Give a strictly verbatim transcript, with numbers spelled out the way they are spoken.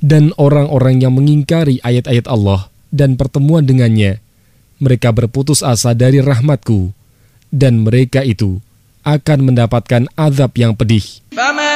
Dan orang-orang yang mengingkari ayat-ayat Allah dan pertemuan dengannya, mereka berputus asa dari rahmatku, dan mereka itu akan mendapatkan azab yang pedih. فَمَا